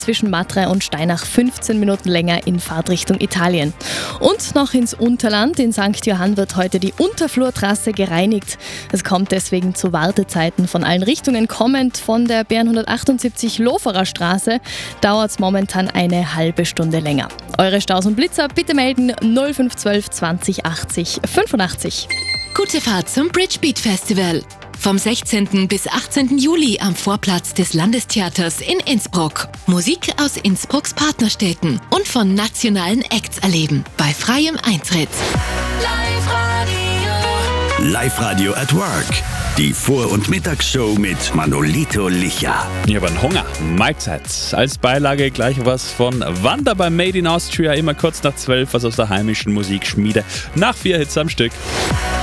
zwischen Matre und Steinach 15 Minuten länger in Fahrtrichtung Italien. Und noch ins Unterland. In St. Johann wird heute die Unterflurtrasse gereinigt. Es kommt deswegen zu Wartezeiten von allen Richtungen. Kommend von der Bern 178 Loferer Straße dauert es momentan eine halbe Stunde länger. Eure Staus und Blitzer bitte melden 0512 20 80 85. Gute Fahrt zum Bridge Beat Festival. Vom 16. bis 18. Juli am Vorplatz des Landestheaters in Innsbruck. Musik aus Innsbrucks Partnerstädten und von nationalen Acts erleben. Bei freiem Eintritt. Live-Radio at Work. Die Vor- und Mittagsshow mit Manolito Licha. Ich habe einen Hunger. Mahlzeit. Als Beilage gleich was von Wanda bei Made in Austria. Immer kurz nach 12, was aus der heimischen Musikschmiede. Nach 4 Hits am Stück.